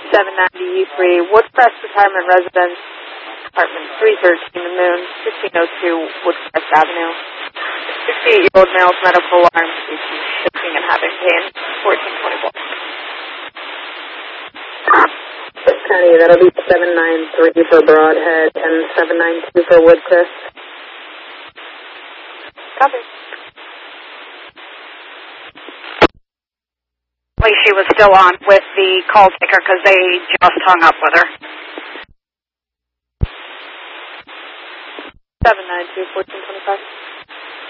790 Woodcrest Retirement Residence, apartment 313 The Moon, 1502 Woodcrest Avenue. 68-year-old male's medical alarm, shaking and having pain, 1424. County, that'll be 793 for Broadhead and 792 for Woodcrest. Copy. She was still on with the call taker because they just hung up with her. 792 1425.